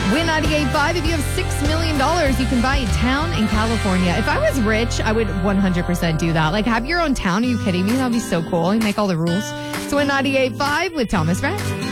Win 98.5. If you have $6 million, you can buy a town in California. If I was rich, I would 100% do that. Like, have your own town. Are you kidding me? That would be so cool. You make all the rules. So win 98.5 with Thomas Rhett.